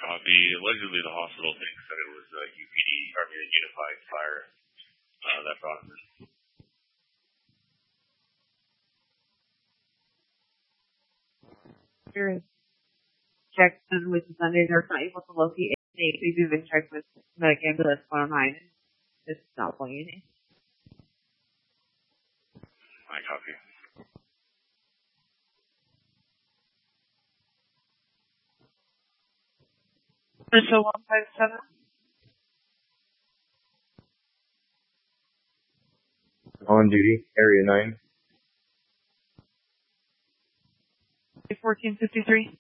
Allegedly the hospital thinks that it was UPD, Army Unified Fire, that brought him in. Jackson, which is under, they're not able to locate anything. They've even checked with medic ambulance 109. It's not pulling anything. I copy. Official 157. On duty, area 9. 1453.